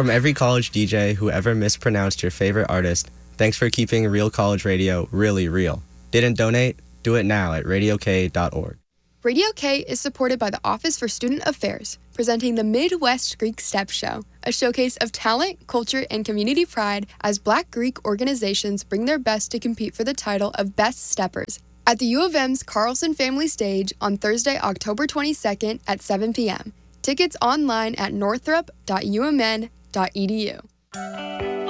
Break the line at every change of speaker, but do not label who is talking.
From every college DJ who ever mispronounced your favorite artist, thanks for keeping Real College Radio really real. Didn't donate? Do it now at radiok.org.
Radio K is supported by the Office for Student Affairs, presenting the Midwest Greek Step Show, a showcase of talent, culture, and community pride as Black Greek organizations bring their best to compete for the title of Best Steppers at the U of M's Carlson Family Stage on Thursday, October 22nd at 7 p.m. Tickets online at northrop.umn.edu.